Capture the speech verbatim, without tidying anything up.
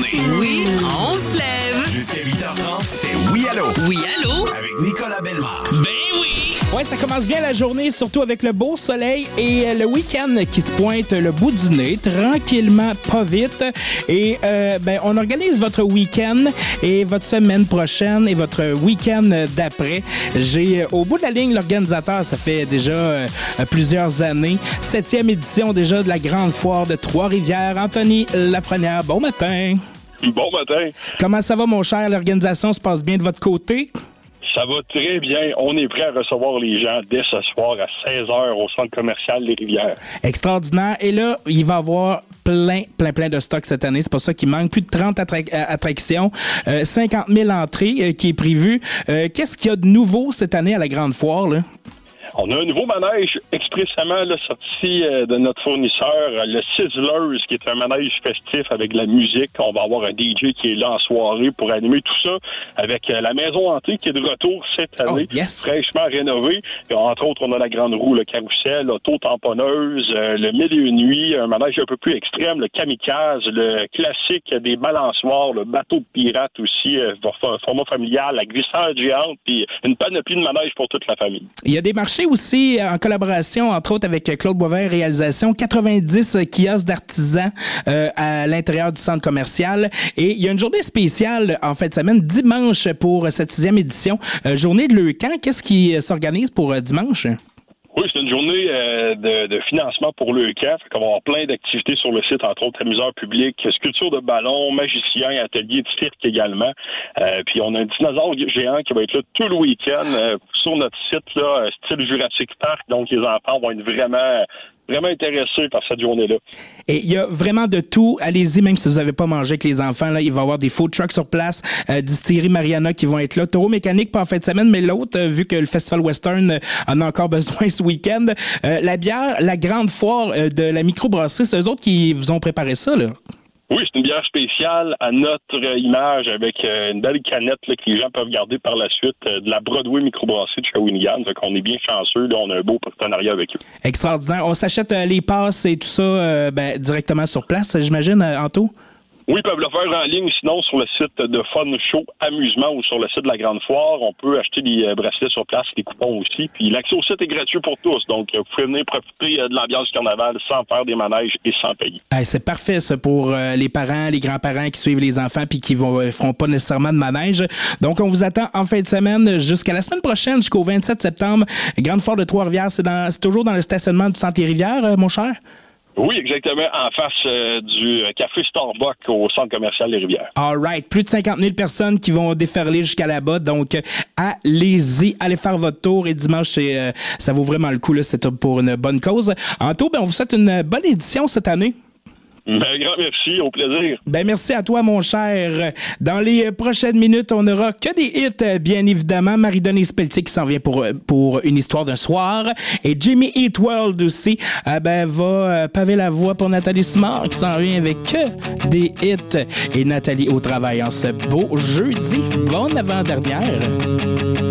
journée. Oui, on se lève. Jusqu'à huit heures trente, c'est Oui Allô. Oui, allô? Avec Nicolas Bellemare. Ben oui! Ouais, ça commence bien la journée, surtout avec le beau soleil et le week-end qui se pointe le bout du nez, tranquillement, pas vite. Et euh, ben, on organise votre week-end et votre semaine prochaine et votre week-end d'après. J'ai au bout de la ligne l'organisateur, ça fait déjà euh, plusieurs années, septième édition déjà de la Grande Foire de Trois-Rivières. Anthony Lafrenière, bon matin. Bon matin. Comment ça va, mon cher? L'organisation se passe bien de votre côté? Ça va très bien. On est prêt à recevoir les gens dès ce soir à seize heures au centre commercial Les Rivières. Extraordinaire. Et là, il va y avoir plein, plein, plein de stocks cette année. C'est pour ça qu'il manque plus de trente attra- attractions, euh, cinquante mille entrées euh, qui est prévu. Euh, qu'est-ce qu'il y a de nouveau cette année à la Grande Foire, là? On a un nouveau manège expressément là, sorti euh, de notre fournisseur, euh, le Sizzlers, qui est un manège festif avec de la musique. On va avoir un D J qui est là en soirée pour animer tout ça avec euh, la maison hantée qui est de retour cette année, oh, yes. fraîchement rénovée. Et, entre autres, on a la grande roue, le carrousel, l'auto-tamponneuse, euh, le mille et une nuits, un manège un peu plus extrême, le kamikaze, le classique des balançoires, le bateau de pirate aussi, euh, format familial, la glissade géante, puis une panoplie de manèges pour toute la famille. Il y a des marchés aussi en collaboration, entre autres, avec Claude Boisvert Réalisation, quatre-vingt-dix kiosques d'artisans euh, à l'intérieur du centre commercial. Et il y a une journée spéciale en fin de semaine, dimanche, pour cette sixième édition. Euh, journée de Leucan. Qu'est-ce qui s'organise pour euh, dimanche? Oui, c'est une journée euh, de, de financement pour le camp. On va avoir plein d'activités sur le site, entre autres amuseurs publics, sculpture de ballons, magiciens, ateliers de cirque également. Euh, puis on a un dinosaure géant qui va être là tout le week-end euh, sur notre site, là, style Jurassic Park. Donc les enfants vont être vraiment... vraiment intéressé par cette journée-là. Et il y a vraiment de tout. Allez-y, même si vous n'avez pas mangé avec les enfants, là, il va y avoir des food trucks sur place, euh, distillerie Mariana qui vont être là. Taureau mécanique, pas en fin de semaine, mais l'autre, euh, vu que le Festival Western euh, en a encore besoin ce week-end. Euh, la bière, la grande foire euh, de la microbrasserie, c'est eux autres qui vous ont préparé ça, là? Oui, c'est une bière spéciale à notre image avec euh, une belle canette là, que les gens peuvent garder par la suite euh, de la Broadway microbrasserie de Shawinigan. Donc, on est bien chanceux. Là, on a un beau partenariat avec eux. Extraordinaire. On s'achète euh, les passes et tout ça euh, ben, directement sur place, j'imagine, euh, Anto? Oui, ils peuvent le faire en ligne, sinon sur le site de Fun Show Amusement ou sur le site de la Grande Foire. On peut acheter des bracelets sur place, des coupons aussi. Puis l'accès au site est gratuit pour tous. Donc, vous pouvez venir profiter de l'ambiance du carnaval sans faire des manèges et sans payer. Hey, c'est parfait, ça, pour euh, les parents, les grands-parents qui suivent les enfants puis qui ne feront pas nécessairement de manège. Donc, on vous attend en fin de semaine jusqu'à la semaine prochaine, jusqu'au vingt-sept septembre. Grande Foire de Trois-Rivières, c'est, dans, c'est toujours dans le stationnement du Centre des Rivières, euh, mon cher? Oui, exactement, en face euh, du café Starbucks au centre commercial Les Rivières. All right. Plus de cinquante mille personnes qui vont déferler jusqu'à là-bas. Donc, allez-y, allez faire votre tour. Et dimanche, c'est, euh, ça vaut vraiment le coup. Là, c'est pour une bonne cause. Anto, ben, on vous souhaite une bonne édition cette année. Ben, grand merci, au plaisir. Ben, merci à toi, mon cher. Dans les prochaines minutes, on n'aura que des hits, bien évidemment. Marie-Denise Pelletier qui s'en vient pour, pour une histoire d'un soir. Et Jimmy Eat World aussi, euh, ben, va paver la voie pour Nathalie Simard qui s'en vient avec que des hits. Et Nathalie au travail en ce beau jeudi. Bonne avant-dernière.